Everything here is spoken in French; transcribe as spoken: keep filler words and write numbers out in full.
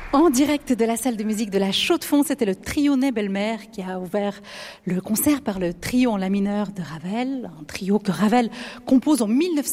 En direct de la salle de musique de la Chaux-de-Fonds, c'était le trio Ney-Bellemare qui a ouvert le concert par le trio en la mineur de Ravel, un trio que Ravel compose en mille neuf cent